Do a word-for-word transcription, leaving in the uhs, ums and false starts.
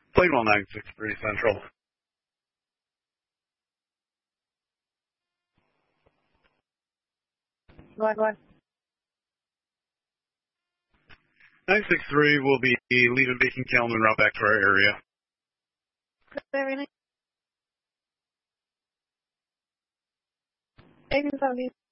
Plainwell nine six three Central. Go go nine six three will be leaving Beacon Calm and route back to our area. Very nice. eighteen seventy.